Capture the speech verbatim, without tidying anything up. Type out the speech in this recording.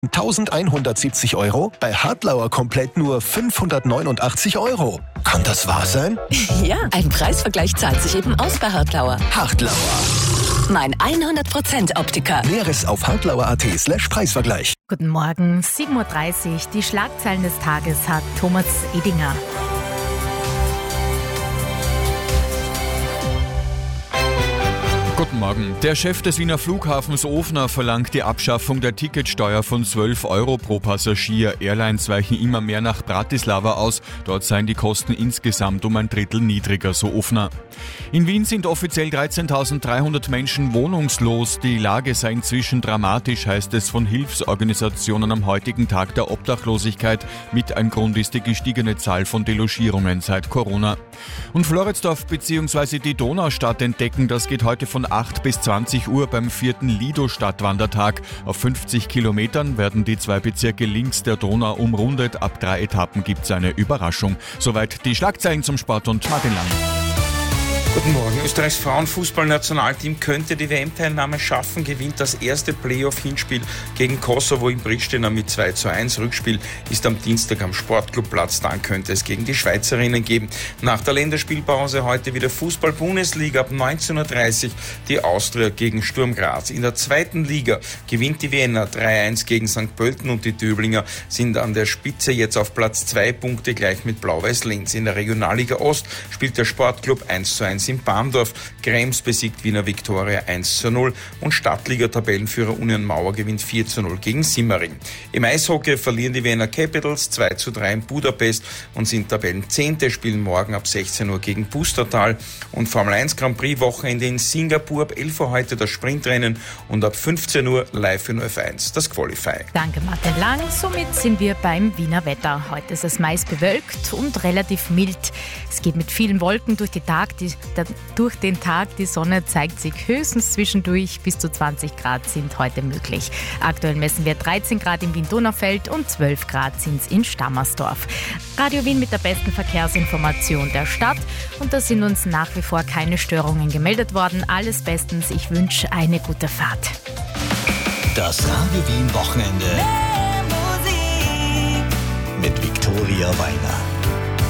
eintausendeinhundertsiebzig Euro, bei Hartlauer komplett nur fünfhundertneunundachtzig Euro. Kann das wahr sein? Ja, ein Preisvergleich zahlt sich eben aus bei Hartlauer. Hartlauer. Mein hundert Prozent Optiker. Näheres auf hartlauer.at slash Preisvergleich. Guten Morgen, sieben Uhr dreißig. Die Schlagzeilen des Tages hat Thomas Edinger. Guten Morgen. Der Chef des Wiener Flughafens Ofner verlangt die Abschaffung der Ticketsteuer von zwölf Euro pro Passagier. Airlines weichen immer mehr nach Bratislava aus. Dort seien die Kosten insgesamt um ein Drittel niedriger, so Ofner. In Wien sind offiziell dreizehntausenddreihundert Menschen wohnungslos. Die Lage sei inzwischen dramatisch, heißt es von Hilfsorganisationen am heutigen Tag der Obdachlosigkeit. Mit ein Grund ist die gestiegene Zahl von Delogierungen seit Corona. Und Floridsdorf bzw. die Donaustadt entdecken, das geht heute von acht bis zwanzig Uhr beim vierten Lido-Stadtwandertag. Auf fünfzig Kilometern werden die zwei Bezirke links der Donau umrundet. Ab drei Etappen gibt es eine Überraschung. Soweit die Schlagzeilen zum Sport und Martin Lang. Guten Morgen. Österreichs Frauenfußballnationalteam könnte die W M-Teilnahme schaffen, gewinnt das erste Playoff-Hinspiel gegen Kosovo in Pristina mit zwei zu eins. Rückspiel ist am Dienstag am Sportclubplatz, dann könnte es gegen die Schweizerinnen geben. Nach der Länderspielpause heute wieder Fußball-Bundesliga ab neunzehn Uhr dreißig, die Austria gegen Sturm Graz. In der zweiten Liga gewinnt die Wiener drei eins gegen Sankt Pölten und die Döblinger sind an der Spitze jetzt auf Platz zwei, Punkte gleich mit Blau-Weiß Linz. In der Regionalliga Ost spielt der Sportclub eins zu eins in Barndorf. Krems besiegt Wiener Viktoria eins zu null und Stadtliga-Tabellenführer Union Mauer gewinnt vier zu null gegen Simmering. Im Eishockey verlieren die Wiener Capitals zwei zu drei in Budapest und sind Tabellenzehnte, spielen morgen ab sechzehn Uhr gegen Pustertal. Und Formel eins Grand Prix Wochenende in Singapur, ab elf Uhr heute das Sprintrennen und ab fünfzehn Uhr live in F eins das Qualifying. Danke Martin Lang. Somit sind wir beim Wiener Wetter. Heute ist es meist bewölkt und relativ mild. Es geht mit vielen Wolken durch, die Tag, die, der, durch den Tag. Die Sonne zeigt sich höchstens zwischendurch. Bis zu zwanzig Grad sind heute möglich. Aktuell messen wir dreizehn Grad im Wien-Donaufeld und zwölf Grad sind es in Stammersdorf. Radio Wien mit der besten Verkehrsinformation der Stadt. Und da sind uns nach wie vor keine Störungen gemeldet worden. Alles bestens. Ich wünsche eine gute Fahrt. Das Radio Wien Wochenende mit Viktoria Weiner.